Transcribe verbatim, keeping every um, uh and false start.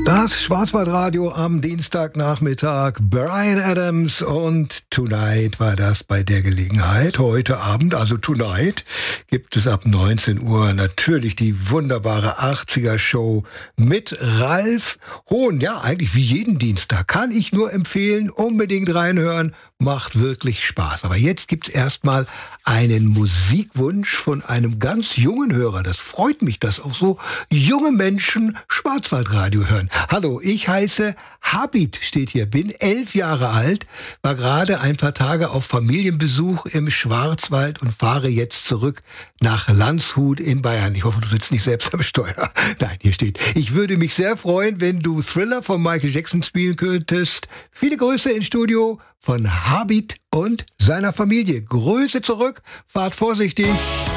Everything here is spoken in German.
Das Schwarzwaldradio am Dienstagnachmittag. Bryan Adams und Tonight war das bei der Gelegenheit. Heute Abend, also Tonight, gibt es ab neunzehn Uhr natürlich die wunderbare achtziger-Show mit Ralf Hohn. Ja, eigentlich wie jeden Dienstag. Kann ich nur empfehlen, unbedingt reinhören. Macht wirklich Spaß. Aber jetzt gibt's erstmal einen Musikwunsch von einem ganz jungen Hörer. Das freut mich, dass auch so junge Menschen Schwarzwaldradio hören. Hallo, ich heiße Habit, steht hier, bin elf Jahre alt, war gerade ein paar Tage auf Familienbesuch im Schwarzwald und fahre jetzt zurück nach Landshut in Bayern. Ich hoffe, du sitzt nicht selbst am Steuer. Nein, hier steht, ich würde mich sehr freuen, wenn du Thriller von Michael Jackson spielen könntest. Viele Grüße ins Studio von Habit und seiner Familie. Grüße zurück, fahrt vorsichtig.